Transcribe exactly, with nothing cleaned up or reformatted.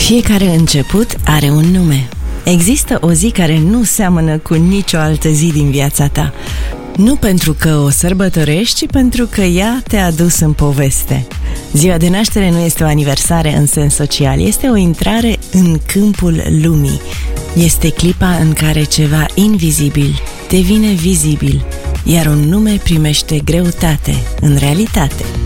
Fiecare început are un nume. Există o zi care nu seamănă cu nicio altă zi din viața ta. Nu pentru că o sărbătorești, ci pentru că ea te-a adus în poveste. Ziua de naștere nu este o aniversare în sens social, este o intrare în câmpul lumii. Este clipa în care ceva invizibil devine vizibil, iar un nume primește greutate în realitate.